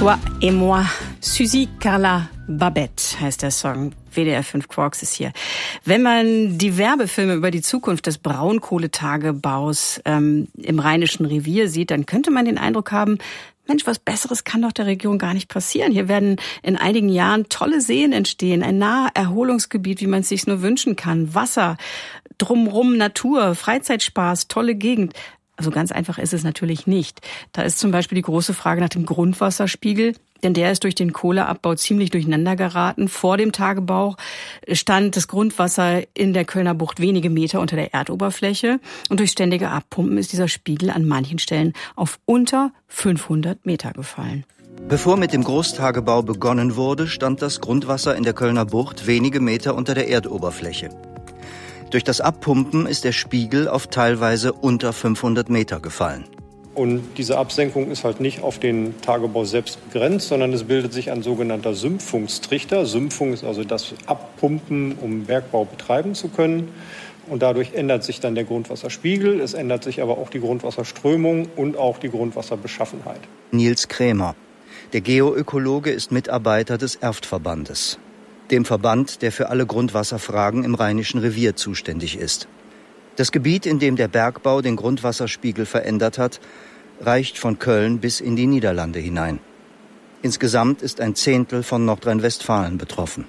Toi et moi, Suzy Carla Babette heißt der Song. WDR 5 Quarks ist hier. Wenn man die Werbefilme über die Zukunft des Braunkohletagebaus im Rheinischen Revier sieht, dann könnte man den Eindruck haben, Mensch, was Besseres kann doch der Region gar nicht passieren. Hier werden in einigen Jahren tolle Seen entstehen, ein Naherholungsgebiet, wie man es sich nur wünschen kann. Wasser, drumrum Natur, Freizeitspaß, tolle Gegend. Also ganz einfach ist es natürlich nicht. Da ist zum Beispiel die große Frage nach dem Grundwasserspiegel, denn der ist durch den Kohleabbau ziemlich durcheinander geraten. Vor dem Tagebau stand das Grundwasser in der Kölner Bucht wenige Meter unter der Erdoberfläche. Und durch ständige Abpumpen ist dieser Spiegel an manchen Stellen auf unter 500 Meter gefallen. Bevor mit dem Großtagebau begonnen wurde, stand das Grundwasser in der Kölner Bucht wenige Meter unter der Erdoberfläche. Durch das Abpumpen ist der Spiegel auf teilweise unter 500 Meter gefallen. Und diese Absenkung ist halt nicht auf den Tagebau selbst begrenzt, sondern es bildet sich ein sogenannter Sümpfungstrichter. Sümpfung ist also das Abpumpen, um Bergbau betreiben zu können. Und dadurch ändert sich dann der Grundwasserspiegel. Es ändert sich aber auch die Grundwasserströmung und auch die Grundwasserbeschaffenheit. Nils Krämer. Der Geoökologe ist Mitarbeiter des Erftverbandes, dem Verband, der für alle Grundwasserfragen im Rheinischen Revier zuständig ist. Das Gebiet, in dem der Bergbau den Grundwasserspiegel verändert hat, reicht von Köln bis in die Niederlande hinein. Insgesamt ist ein Zehntel von Nordrhein-Westfalen betroffen.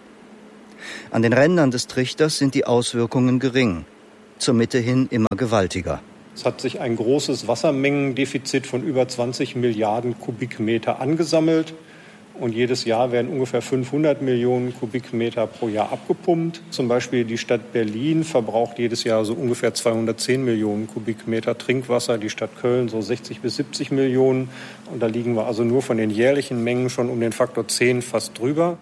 An den Rändern des Trichters sind die Auswirkungen gering, zur Mitte hin immer gewaltiger. Es hat sich ein großes Wassermengendefizit von über 20 Milliarden Kubikmeter angesammelt. Und jedes Jahr werden ungefähr 500 Millionen Kubikmeter pro Jahr abgepumpt. Zum Beispiel die Stadt Berlin verbraucht jedes Jahr so ungefähr 210 Millionen Kubikmeter Trinkwasser, die Stadt Köln so 60 bis 70 Millionen. Und da liegen wir also nur von den jährlichen Mengen schon um den Faktor 10 fast drüber.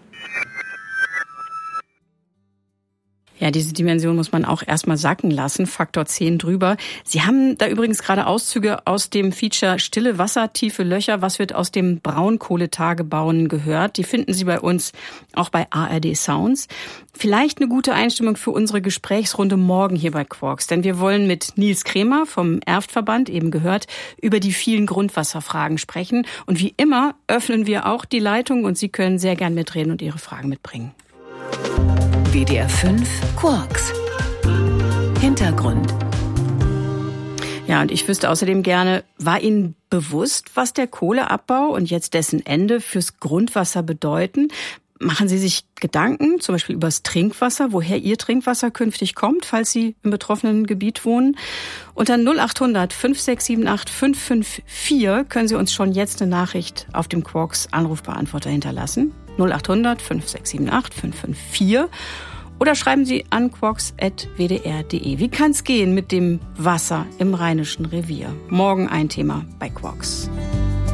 Ja, diese Dimension muss man auch erstmal sacken lassen, Faktor 10 drüber. Sie haben da übrigens gerade Auszüge aus dem Feature Stille Wasser, tiefe Löcher, was wird aus dem Braunkohletagebauen gehört. Die finden Sie bei uns auch bei ARD Sounds. Vielleicht eine gute Einstimmung für unsere Gesprächsrunde morgen hier bei Quarks, denn wir wollen mit Nils Krämer vom Erftverband, eben gehört, über die vielen Grundwasserfragen sprechen. Und wie immer öffnen wir auch die Leitung und Sie können sehr gern mitreden und Ihre Fragen mitbringen. WDR 5 Quarks. Hintergrund. Ja, und ich wüsste außerdem gerne, war Ihnen bewusst, was der Kohleabbau und jetzt dessen Ende fürs Grundwasser bedeuten? Machen Sie sich Gedanken, zum Beispiel über das Trinkwasser, woher Ihr Trinkwasser künftig kommt, falls Sie im betroffenen Gebiet wohnen? Unter 0800 5678 554 können Sie uns schon jetzt eine Nachricht auf dem Quarks Anrufbeantworter hinterlassen. 0800 5678 554 oder schreiben Sie an quarks@wdr.de. Wie kann's gehen mit dem Wasser im Rheinischen Revier? Morgen ein Thema bei Quarks.